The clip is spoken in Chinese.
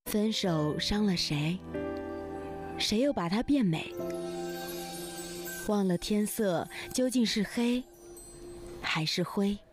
分手伤了谁？谁又把它变美？忘了天色究竟是黑还是灰？